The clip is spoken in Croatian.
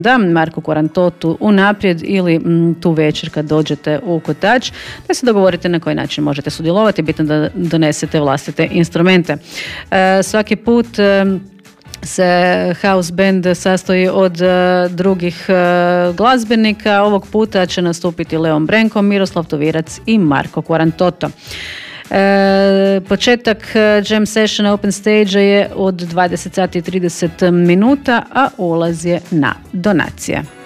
da Marko Quarantotto unaprijed ili tu večer kad dođete u kotač, da se dogovorite na koji način možete sudjelovati, bitno da donesete vlastite instrumente. Svaki put se house band sastoji od drugih glazbenika. Ovog puta će nastupiti Leon Brenko, Miroslav Tovirac i Marko Quarantotto. Početak jam sessiona Open Stage je od 20 sati i 30 minuta, a ulaz je na donacije.